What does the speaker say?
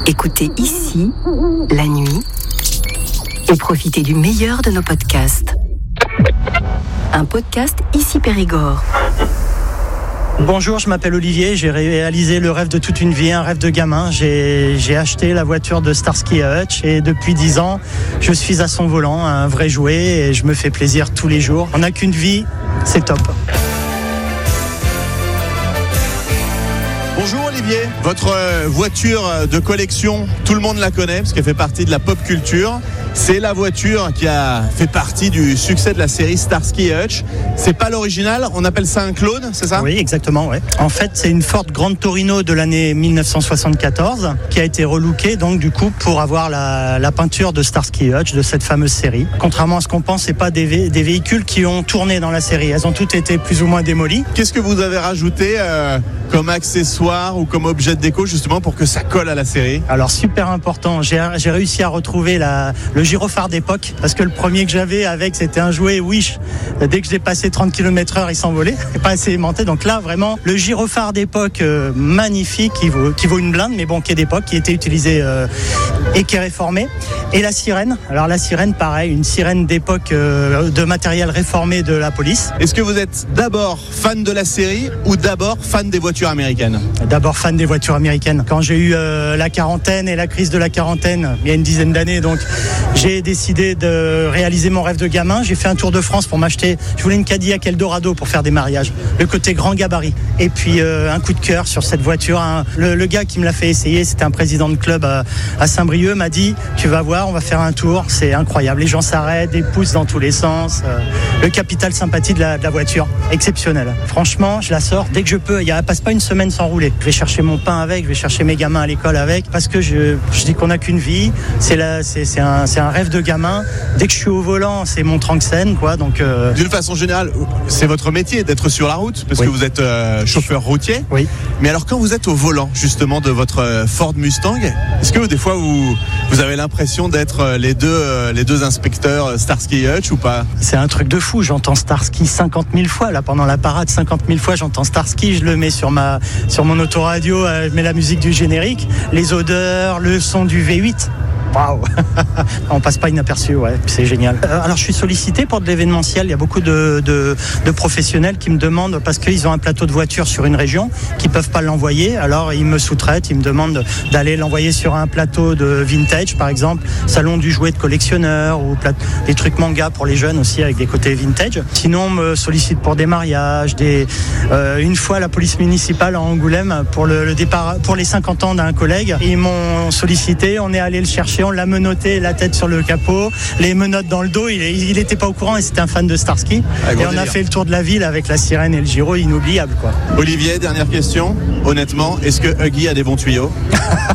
Écoutez ici, la nuit, et profitez du meilleur de nos podcasts. Un podcast Ici Périgord. Bonjour, je m'appelle Olivier, j'ai réalisé le rêve de toute une vie, un rêve de gamin. J'ai acheté la voiture de Starsky et Hutch et depuis 10 ans, je suis à son volant, un vrai jouet et je me fais plaisir tous les jours. On n'a qu'une vie, c'est top. Bonjour Olivier, votre voiture de collection, tout le monde la connaît parce qu'elle fait partie de la pop culture. C'est la voiture qui a fait partie du succès de la série Starsky et Hutch. C'est pas l'original, on appelle ça un clone, c'est ça ? Oui, exactement, ouais. En fait, c'est une Ford Grande Torino de l'année 1974 qui a été relookée donc du coup pour avoir la peinture de Starsky et Hutch de cette fameuse série. Contrairement à ce qu'on pense, c'est pas des véhicules qui ont tourné dans la série. Elles ont toutes été plus ou moins démolies. Qu'est-ce que vous avez rajouté comme accessoire ou comme objet de déco justement pour que ça colle à la série ? Alors super important, j'ai réussi à retrouver le gyrophare d'époque parce que le premier que j'avais avec c'était un jouet Wish. Dès que j'ai passé 30 km/h il s'envolait, pas assez aimanté. Donc là vraiment le gyrophare d'époque magnifique qui vaut une blinde mais bon qui est d'époque, qui était utilisé et qui est réformé. Et la sirène, alors la sirène pareil, une sirène d'époque de matériel réformé de la police. Est-ce que vous êtes d'abord fan de la série ou d'abord fan des voitures américaines ? D'abord fan des voitures américaines. Quand j'ai eu la quarantaine et la crise de la quarantaine, il y a une dizaine d'années, donc j'ai décidé de réaliser mon rêve de gamin. J'ai fait un tour de France pour m'acheter, je voulais une Cadillac Eldorado pour faire des mariages, le côté grand gabarit. Et puis un coup de cœur sur cette voiture. Le gars qui me l'a fait essayer, c'était un président de club à Saint-Brieuc, m'a dit tu vas voir, on va faire un tour, c'est incroyable. Les gens s'arrêtent, des pouces dans tous les sens. Le capital sympathie de la voiture, exceptionnel. Franchement, je la sors dès que je peux. Il ne passe pas une semaine sans rouler. Je vais chercher mon pain avec, je vais chercher mes gamins à l'école avec, parce que je dis qu'on n'a qu'une vie. C'est un rêve de gamin. Dès que je suis au volant, c'est mon Tranxène, quoi. Donc d'une façon générale, c'est votre métier d'être sur la route, parce que vous êtes chauffeur routier. Oui. Mais alors quand vous êtes au volant justement de votre Ford Mustang, est-ce que des fois vous avez l'impression d'être les deux inspecteurs Starsky et Hutch ou pas ? C'est un truc de fou. J'entends Starsky 50 000 fois là pendant la parade. 50 000 fois, j'entends Starsky. Je le mets sur mon autoradio. Je mets la musique du générique, les odeurs, le son du V8. Waouh. On passe pas inaperçu, ouais, c'est génial. Alors je suis sollicité pour de l'événementiel. Il y a beaucoup de professionnels qui me demandent, parce qu'ils ont un plateau de voiture sur une région, qui peuvent pas l'envoyer. Alors ils me sous-traitent, ils me demandent d'aller l'envoyer sur un plateau de vintage, par exemple, salon du jouet de collectionneur ou des trucs manga pour les jeunes aussi avec des côtés vintage. Sinon on me sollicite pour des mariages, une fois la police municipale à Angoulême pour le départ, pour les 50 ans d'un collègue. Ils m'ont sollicité, on est allé le chercher. On l'a menotté, la tête sur le capot, les menottes dans le dos. Il était pas au courant et c'était un fan de Starsky. Et on a fait le tour de la ville avec la sirène et le gyro, inoubliable, quoi. Olivier, dernière question. Honnêtement, est-ce que Huggy a des bons tuyaux ?